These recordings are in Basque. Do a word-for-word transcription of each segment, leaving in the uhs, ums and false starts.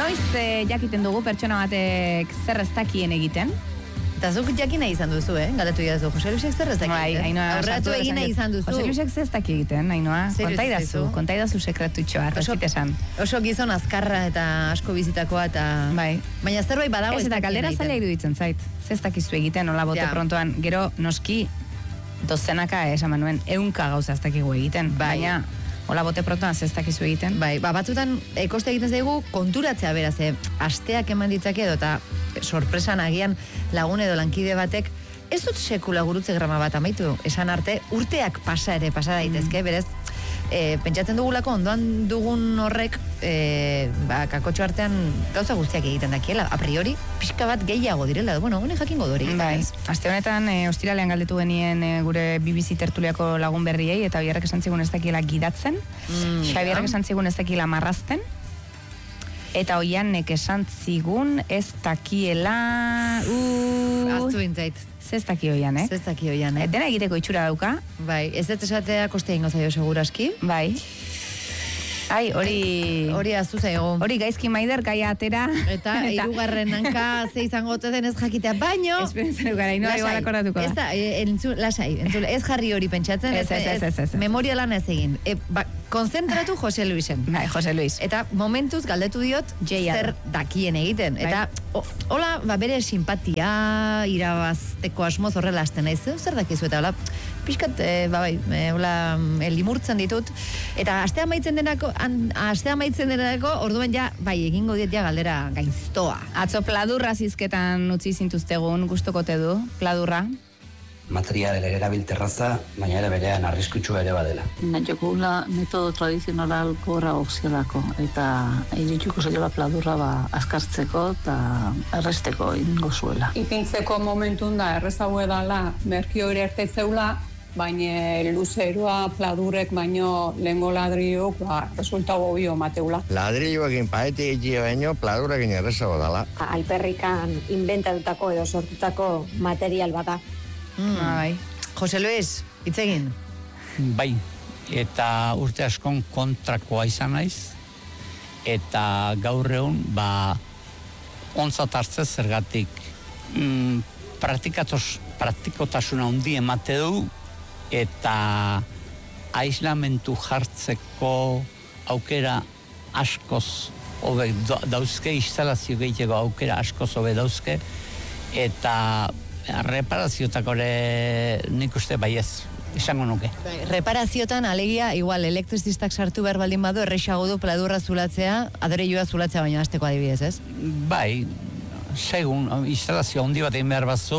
Noiz eh, jakiten dugu pertsona batek zer ez dakien egiten? Eta zuk jakina izan duzu, eh? Galatu idazu, Jose Luisek zer ez dakien. Bai, Ainhoa. Aurratu egina izan duzu. Jose Luisek zer ez dakien egiten, Ainhoa. Kontaidazu, kontaidazu sekretutxoa, eta zitesan. Oso gizon azkarra eta asko bizitakoa, eta... Bai. Baina zerbait badago ez ez eta dakien kaldera egiten. zaila iruditzen zait. Zer ez dakizu egiten, hola bote Ja. prontoan. Gero, noski, dozenaka esan manuen, eunka gauza ez dakigu egiten. Bai. Baina, hola bote prontoan zer ez dakizu egiten. Bai, ba, batzutan e, koste egiten zaigu konturatzea beraz, e, asteak eman ditzake edo eta sorpresan agian lagun edo lankide batek ez dut sekula gurutze grama bat amaitu, esan arte urteak pasa ere pasa daitezke, mm. berez e, pentsatzen dugulako ondoan dugun horrek e, ba, kakotxo artean gauza guztiak egiten dakiela, a priori pixka bat gehiago direla, bueno, hone jakingo dori. Bai, aste honetan e, ostiralean galdetu genien e, gure B B C tertuliako lagun berriei eta Xabierrek esan zigun ez dakiela gidatzen, mm, Xabierrek ja. esan zigun ez dakiela marrazten, eta Oianek esan zigun ez dakiela... Uh, Aztu bintzait. Ez daki Oianek. Ez daki Oianek. Dena egiteko itxura dauka. Bai, ez dut esatea kostea ingo zaio seguraski. Bai. Ai, hori... Hori aztu zaigu. Hori gaizki maider, gaia atera. Eta hirugarren hanka ze izango ote den ez jakitea, baino... Esperientzen dukara, ino igual akordatuko da. Ez da, entzun, lasai, entzun, ez jarri hori pentsatzen. Ez, ez, ez, ez, ez. Memoria lan ez egin. E, ba, konzentratu Jose Luisen. Bai, Jose Luis. Eta momentuz galdetu diot, zer dakien egiten. Eta, o, hola, ba, bere simpatia, irabazteko asmoz horrela hasten naiz. Zer dakizu eta, hola, pixkat, e, ba, bai, e, hola, e, limurtzen ditut. Eta, astea maitzen denako, astea maitzen denako, orduan ja, bai, egingo diet ja galdera gaiztoa. Atzo pladurra zizketan utzi zintuztegun, gustokote du, pladurra. Material erabilterraza, baina ere berean arriskutsua ere badela. Jokugula metodo tradizional gorra opziolako, eta irituko zaila pladurra ba, askartzeko eta erresteko ingo zuela. Ipintzeko momentun da, errezago edala, merkio ere ertetzeula, baina luzeroa pladurek baino lehengo ladriok ba, resulta gobio mateula. Ladrilloekin paeti egitea baino pladurekin errezago dala. Alperrikan inventatutako edo sortutako material bada. Mm. Ah, bai. Jose Luis, hitz egin. Bai, eta urte askon kontrakoa izan naiz, eta gaur egun, ba, ontzat hartzez zergatik, mm, praktikotasuna hundi emate du, eta aislamentu jartzeko aukera askoz hobe dauzke, instalazio gehiago aukera askoz hobe dauzke, eta reparazioetako ere nik uste baiez, esango nuke. Reparaziotan, alegia, igual, elektrizistak sartu behar baldin badu, errexago du pladurra zulatzea, adoreioa zulatzea baino hasteko adibidez, ez? Bai, segun, instalazio handi bat egin behar bazu,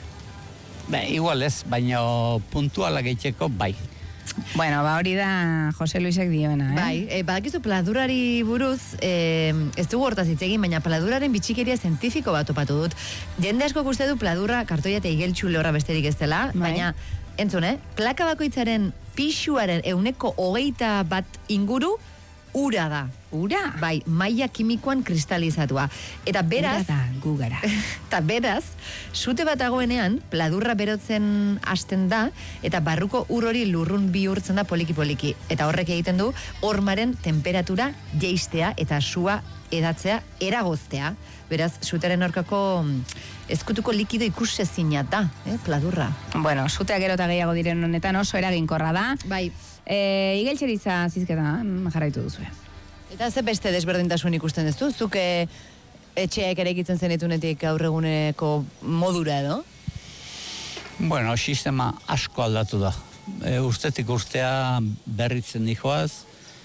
ba, igual ez, baina puntuala gehitzeko bai. Bueno, ba hori da Jose Luisek dioena, eh? Bai, e, badakizu pladurari buruz, e, ez dugu hortaz hitz egin, baina pladuraren bitxikeria zientifiko bat topatu dut. Jende asko uste du pladurra kartoia eta igeltsu lehorra besterik ez dela, bai. Baina, entzun, eh? Plaka bakoitzaren pixuaren euneko hogeita bat inguru, ura da. Ura? Bai, maila kimikoan kristalizatua. Eta beraz... Ura da, gugara. Eta beraz, sute bat dagoenean, pladurra berotzen hasten da, eta barruko ur hori lurrun bihurtzen da poliki-poliki. Eta horrek egiten du, hormaren temperatura jeistea eta sua edatzea eragoztea. Beraz, suteren aurkako ezkutuko likido ikusezina da, eh, pladurra. Bueno, sutea gero eta gehiago diren honetan oso eraginkorra da. Bai. E, igeltxeritza zizketa jarraitu duzu. Eta ze beste desberdintasun ikusten duzu? Zuk e, etxeak eraikitzen zenitunetik gaur eguneko modura edo? Bueno, sistema asko aldatu da. E, urtetik urtea berritzen dihoaz,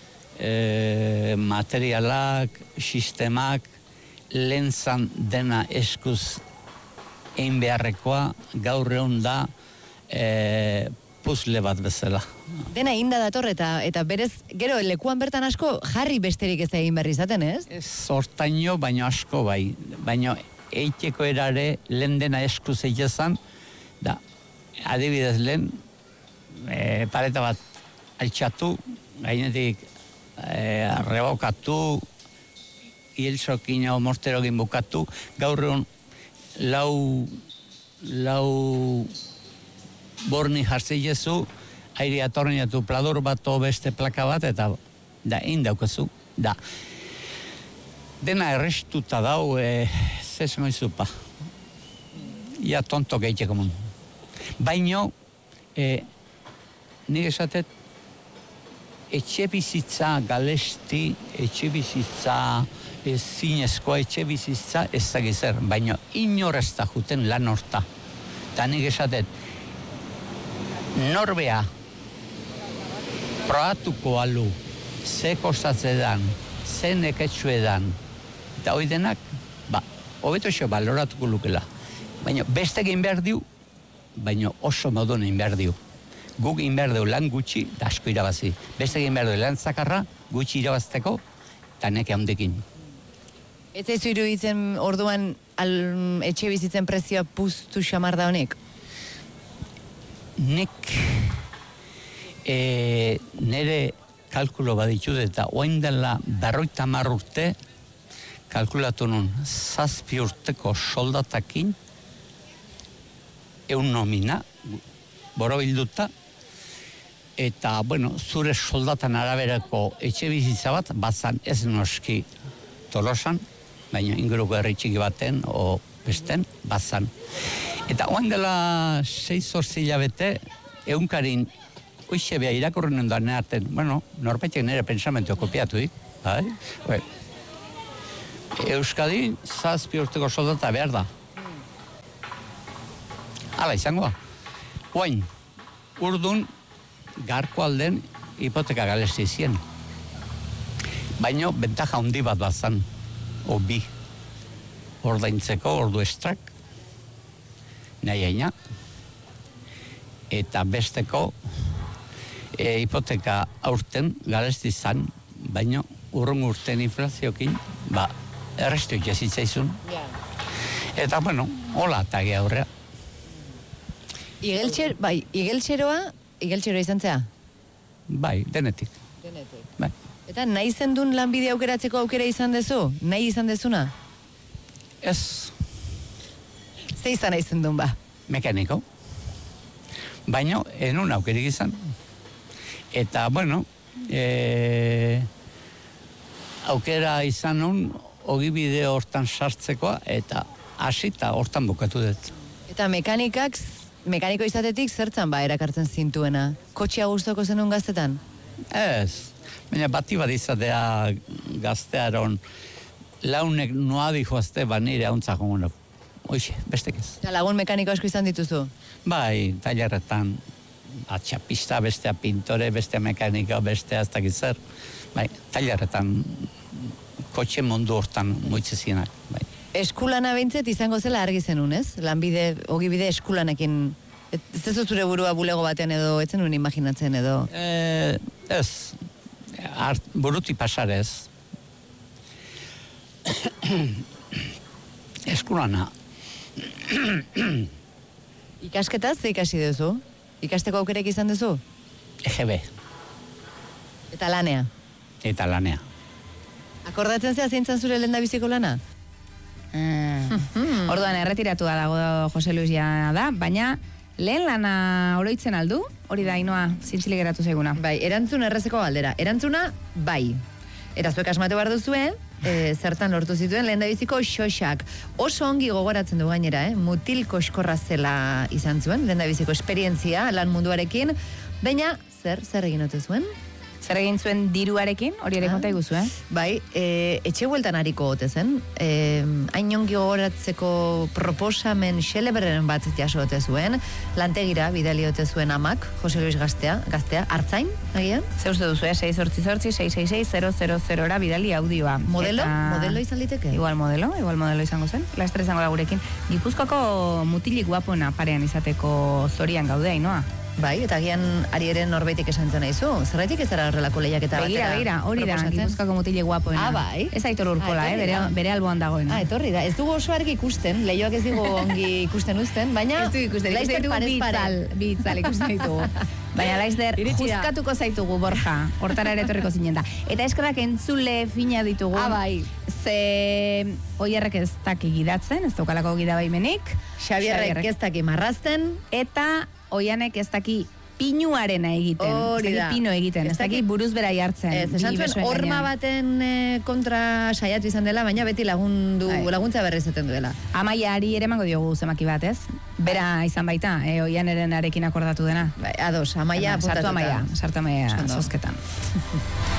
e, materialak, sistemak, lentzan dena eskuz egin beharrekoa, gaur egun da e, puzle bat bezala. Dena inda dator eta eta berez, gero lekuan bertan asko jarri besterik ez da egin berri izaten, ez? Ez hortaino, baino asko bai. Baino eiteko erare lehen dena eskuz egizan, da, adibidez lehen, e, pareta bat altxatu, gainetik e, rebokatu, hilzokin o morterogin bukatu, gaur egun lau, lau borni jartzi jezu, aire atorniatu pladur bat o beste plaka bat, eta da, indaukazu, da. dena errestuta dau, e, zezen goizupa. Ia tonto gehiago mun. Baino, e, nik esatet, etxe bizitza galesti, etxe bizitza e, zinezkoa, etxe bizitza ez da gizer, baino inor ez da juten lan horta. Eta nik esatet, norbea, probatuko alu, ze kostatzedan, ze neketsuedan, eta hoi denak, ba, hobeto xo baloratuko lukela. Baina beste egin behar diu, baina oso modun egin behar diu. Guk egin behar diu lan gutxi, da asko irabazi. Beste egin behar diu lan zakarra, gutxi irabazteko, eta neke handekin. Ez ez iruditzen orduan al, etxe bizitzen prezioa puztu xamar da honek? Nek e, nere kalkulo baditut eta oain dela berroita hamar urte kalkulatu nun zazpi urteko soldatakin eun nomina borobilduta eta, bueno, zure soldatan araberako etxe bizitza bat batzan ez noski Tolosan, baina inguruko herri txiki baten o besten batzan. Eta oain dela sei zortzi hilabete eunkarin uixe beha irakurren ondoan nearten, bueno, norbaitek nire pensamentu kopiatu dik, bai? Bai. Euskadi zazpi urteko soldata behar da. Hala izango. Oain, urdun garko alden hipoteka galesti zien. Baina bentaja handi bat bazan, o bi. Ordaintzeko, ordu estrak, nahi aina, eta besteko e, hipoteka aurten galesti zan, baina urrun urten inflaziokin, ba, errestu ikesitzaizun. Eta, bueno, hola eta geha aurrea. Igeltxer, bai, igeltxeroa, igeltxeroa izan zea? Bai, denetik. Denetik. Bai. Eta nahi zendun lanbide aukeratzeko aukera izan dezu? Nahi izan dezuna? Ez. Ze izan nahi zendun ba? Mekaniko. Baina, enun aukerik izan. Eta, bueno, e, aukera izan nun, ogibide hortan sartzekoa, eta hasita hortan bukatu dut. Eta mekanikak, mekaniko izatetik zertzan ba erakartzen zintuena? Kotxea gustoko zenun gaztetan? Ez. Baina bati bat izatea gaztearon launek noadi joazte, ba nire hauntza jongo. Oixe, bestek ez. Eta lagun mekaniko asko izan dituzu? Bai, tailerretan, atxapista, bestea pintore, bestea mekaniko, bestea ez dakit zer. Bai, tailerretan, kotxe mundu hortan moitzezienak, bai. Eskulana behintzet izango zela argi zenun, ez? Lanbide, ogibide eskulanekin. Ez ez zure burua bulego batean edo, etzen nuen imaginatzen edo? E, ez, Art, buruti pasarez. Eskulana. Ikasketaz ze ikasi duzu? Ikasteko aukerek izan duzu? E G B. Eta lanea? Eta lanea. Akordatzen zea zeintzan zure lehendabiziko lana? Mm. Orduan erretiratua dago Jose Luis ja da, baina lehen lana oroitzen aldu, hori da Ainoa zintzilik geratu zaiguna. Bai, erantzun errezeko galdera. Erantzuna, bai. Eta zuek asmatu behar duzue, e, zertan lortu zituen lehendabiziko xoxak. Oso ongi gogoratzen du gainera, eh? Mutil koskorra zela izan zuen, lehendabiziko esperientzia lan munduarekin, baina zer, zer egin ote zuen? Zer egin zuen diruarekin, hori ere konta iguzu, eh? Bai, e, etxe bueltan hariko gote zen. E, hain ongi gogoratzeko proposamen xelebren bat jaso ote zuen. Lantegira bidali ote zuen amak, Jose Luis gaztea, gaztea, hartzain, agian? Zer uste duzu, eh? sei zortzi zortzi, sei sei sei, zero zero zero bidali audioa. Modelo? Eta... Modelo izan liteke? Igual modelo, igual modelo izango zen. Laster izango da gurekin. Gipuzkoako mutilik guapona parean izateko zorian gaude, Ainoa. Bai, eta agian ari ere norbaitik esan zen aizu. Zerraitik ez zara horrelako lehiaketa batera? Begira, begira, hori da, Gipuzkoako mutile guapoena. Ah, bai? Ez Aitor Urkola, eh, bere, bere alboan dagoena. Ah, etorri da. Ez dugu oso argi ikusten, lehioak ez digu ongi ikusten uzten, baina... Ez du ikusten, Laster ikusten parez ditugu pare. bitzal, bitzal ikusten ditugu. Baina Laster, juzkatuko zaitugu, Borja, hortara ere etorriko zinen da. Eta eskerrak entzule fina ditugu. Ah, bai. Ze oierrek ez daki gidatzen, ez daukalako gidabaimenik. Xabierrek ez daki marrazten. Eta oianek ez daki pinuarena egiten. Hori da. Pino egiten, ez dakit buruz bera jartzen. Ez, esan zuen, horma baten eh, kontra saiatu izan dela, baina beti lagundu, Bai. laguntza berri izaten duela. Amaiari ere emango diogu zemaki bat, ez? Bera izan baita, e, oian erenarekin akordatu dena. Bai, ados, Amaia Sartu apuntatuta. Amaia, sartu Amaia Ondo. zozketan.